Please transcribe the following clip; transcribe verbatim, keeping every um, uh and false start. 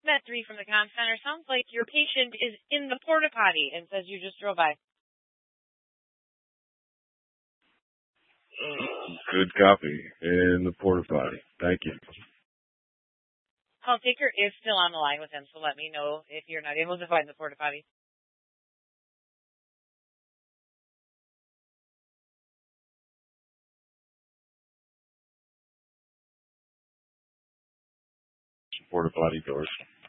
Met three from the comm center. Sounds like your patient is in the porta potty and says you just drove by. Good copy. In the porta potty. Thank you. Call taker is still on the line with him, so let me know if you're not able to find the porta potty. Porta potty doors.